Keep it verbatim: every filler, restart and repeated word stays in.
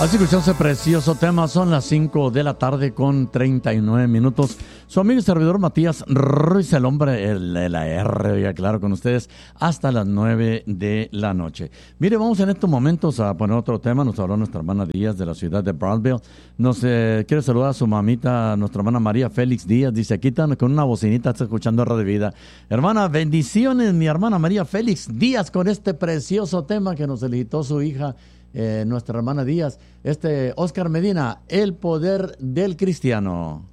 Así escuchó ese precioso tema. Son las cinco de la tarde con treinta y nueve minutos. Su amigo y servidor Matías Ruiz, el hombre, el de la R, ya claro, con ustedes hasta las nueve de la noche. Mire, vamos en estos momentos a poner otro tema. Nos habló nuestra hermana Díaz de la ciudad de Brownsville. Nos eh, quiere saludar a su mamita, nuestra hermana María Félix Díaz. Dice, aquí está con una bocinita, está escuchando Radio Vida. Hermana, bendiciones, mi hermana María Félix Díaz, con este precioso tema que nos solicitó su hija, Eh, nuestra hermana Díaz, este Oscar Medina, el poder del cristiano.